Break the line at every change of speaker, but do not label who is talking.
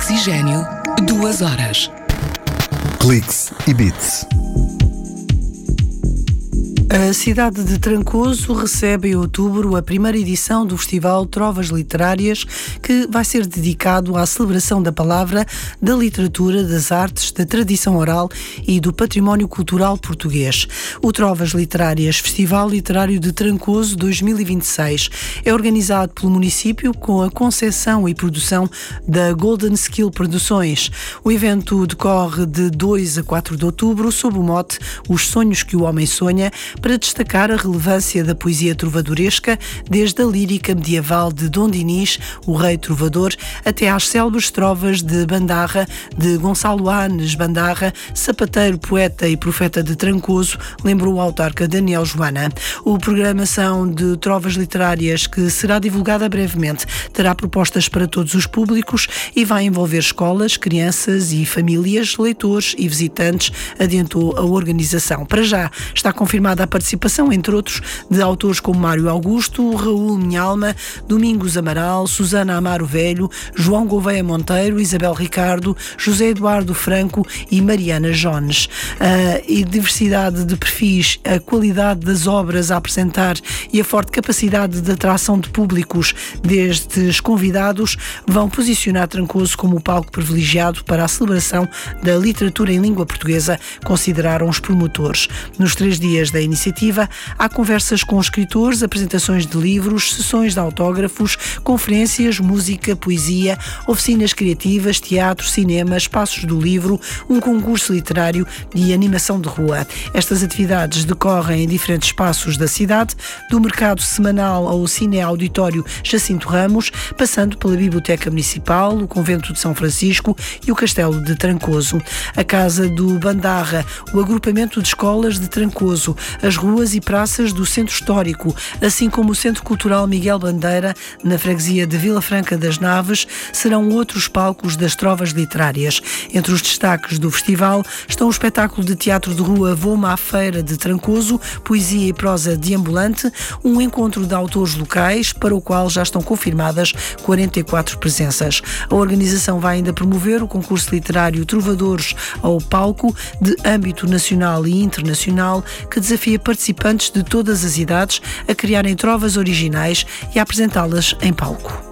Oxigênio, 2 horas.
Cliques e Beats.
A cidade de Trancoso recebe em outubro a primeira edição do Festival Trovas Literárias, que vai ser dedicado à celebração da palavra, da literatura, das artes, da tradição oral e do património cultural português. O Trovas Literárias Festival Literário de Trancoso 2026 é organizado pelo município com a concepção e produção da Golden Skill Produções. O evento decorre de 2 a 4 de outubro sob o mote Os Sonhos que o Homem Sonha, para destacar a relevância da poesia trovadoresca, desde a lírica medieval de Dom Dinis, o rei trovador, até às célebres trovas de Bandarra, de Gonçalo Anes Bandarra, sapateiro, poeta e profeta de Trancoso, lembrou o autarca Daniel Joana. A programação de trovas literárias, que será divulgada brevemente, terá propostas para todos os públicos e vai envolver escolas, crianças e famílias, leitores e visitantes, adiantou a organização. Para já está confirmada a participação, entre outros, de autores como Mário Augusto, Raul Minhalma, Domingos Amaral, Susana Amaro Velho, João Gouveia Monteiro, Isabel Ricardo, José Eduardo Franco e Mariana Jones. A diversidade de perfis, a qualidade das obras a apresentar e a forte capacidade de atração de públicos destes convidados vão posicionar Trancoso como o palco privilegiado para a celebração da literatura em língua portuguesa, consideraram os promotores. Nos 3 dias da iniciativa, há conversas com escritores, apresentações de livros, sessões de autógrafos, conferências, música, poesia, oficinas criativas, teatro, cinema, espaços do livro, um concurso literário e animação de rua. Estas atividades decorrem em diferentes espaços da cidade, do mercado semanal ao Cine Auditório Jacinto Ramos, passando pela Biblioteca Municipal, o Convento de São Francisco e o Castelo de Trancoso. A Casa do Bandarra, o agrupamento de escolas de Trancoso, as ruas e praças do Centro Histórico, assim como o Centro Cultural Miguel Bandeira, na freguesia de Vila Franca das Naves, serão outros palcos das trovas literárias. Entre os destaques do festival estão o espetáculo de teatro de rua Vou-me à Feira de Trancoso, poesia e prosa deambulante, um encontro de autores locais, para o qual já estão confirmadas 44 presenças. A organização vai ainda promover o concurso literário Trovadores ao Palco, de âmbito nacional e internacional, que desafia participantes de todas as idades a criarem trovas originais e a apresentá-las em palco.